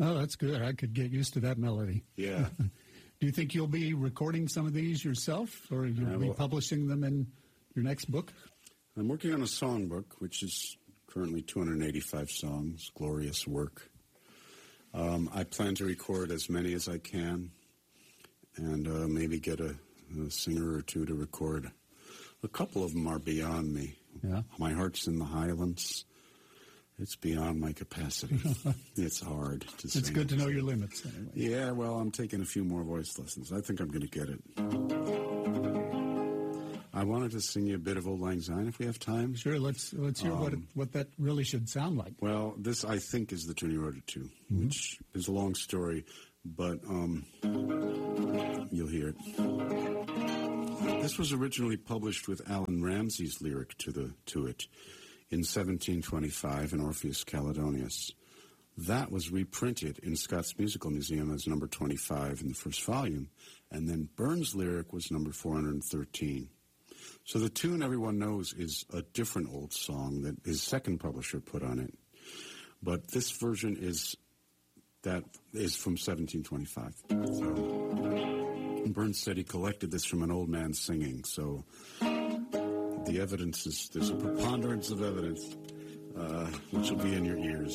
Oh, that's good. I could get used to that melody. Yeah. Do you think you'll be recording some of these yourself, or you'll be publishing them in your next book? I'm working on a songbook, which is currently 285 songs, glorious work. I plan to record as many as I can, and maybe get a singer or two to record. A couple of them are beyond me. Yeah. My Heart's in the Highlands. It's beyond my capacity. It's hard to sing. It's good to know your limits, anyway. Yeah, well, I'm taking a few more voice lessons. I think I'm going to get it. I wanted to sing you a bit of Auld Lang Syne if we have time. Sure, let's hear what that really should sound like. Well, this, I think, is the tune you wrote it to, which is a long story, but you'll hear it. This was originally published with Alan Ramsey's lyric to it in 1725 in Orpheus Caledonius. That was reprinted in Scott's Musical Museum as number 25 in the first volume, and then Burns' lyric was number 413. So the tune everyone knows is a different old song that his second publisher put on it. But this version is from 1725. So Burns said he collected this from an old man singing. So the evidence is, there's a preponderance of evidence, which will be in your ears.